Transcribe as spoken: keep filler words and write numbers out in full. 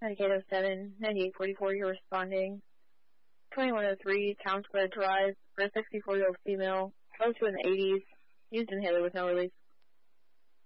Medicaid oh seven, ninety-eight forty-four, you're responding. twenty-one oh three, Town Square Drive, for a sixty-four-year-old female, oh two in the eighties, used inhaler with no release.